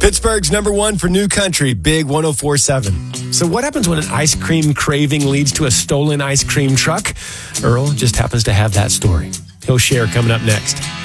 Pittsburgh's number one for new country, Big 104.7. So what happens when an ice cream craving leads to a stolen ice cream truck? Earl just happens to have that story. He'll share coming up next.